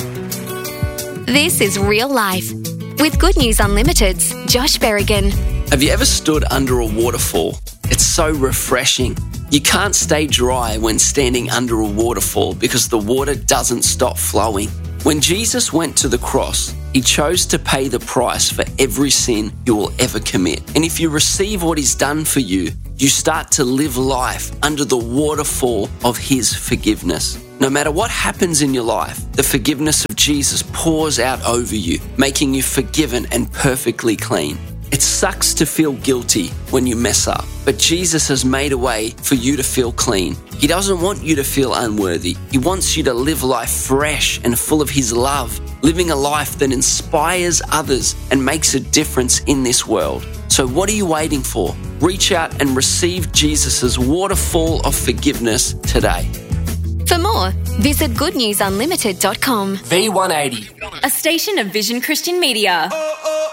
This is Real Life with Good News Unlimited's Josh Berrigan. Have you ever stood under a waterfall? It's so refreshing. You can't stay dry when standing under a waterfall because the water doesn't stop flowing. When Jesus went to the cross, he chose to pay the price for every sin you will ever commit. And if you receive what he's done for you, you start to live life under the waterfall of his forgiveness. No matter what happens in your life, the forgiveness of Jesus pours out over you, making you forgiven and perfectly clean. It sucks to feel guilty when you mess up, but Jesus has made a way for you to feel clean. He doesn't want you to feel unworthy. He wants you to live life fresh and full of his love, living a life that inspires others and makes a difference in this world. So what are you waiting for? Reach out and receive Jesus' waterfall of forgiveness today. For more, visit goodnewsunlimited.com. V180, a station of Vision Christian Media.